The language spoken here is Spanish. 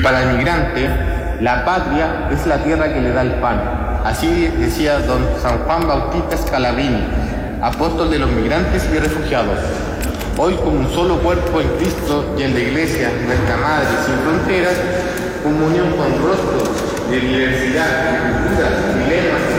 para el migrante, la patria es la tierra que le da el pan. Así decía don San Juan Bautista Scalabrini, apóstol de los migrantes y refugiados. Hoy, como un solo cuerpo en Cristo y en la Iglesia, nuestra Madre sin fronteras, comunión con rostros de diversidad, de culturas, dilemas,